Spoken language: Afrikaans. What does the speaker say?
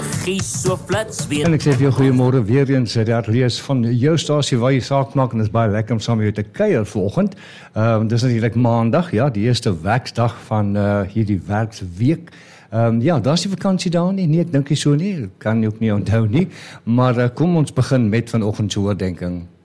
liggie so flits weer. En ek sê vir jou goeiemôre weer eens, dat lees van jou stasie waar jy saak maak, en dit is baie lekker om saam met jou te kuier vanoggend. Dis natuurlik maandag, ja, die eerste werksdag van hierdie werksweek. Ja, daar is die vakansie daar nie. Nee, ek dink nie so nie. Kan jy ook nie onthou nie. Maar kom ons begin met vanoggend se oordeenking.